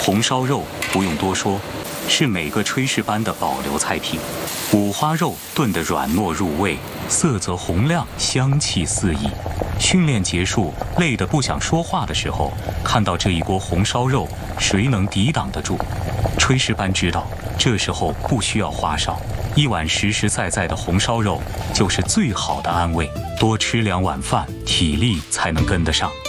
红烧肉不用多说，是每个炊事班的保留菜品。五花肉炖得软糯入味，色泽红亮，香气四溢。训练结束，累得不想说话的时候，看到这一锅红烧肉，谁能抵挡得住？炊事班知道，这时候不需要花哨，一碗实实在在的红烧肉就是最好的安慰。多吃2碗饭，体力才能跟得上。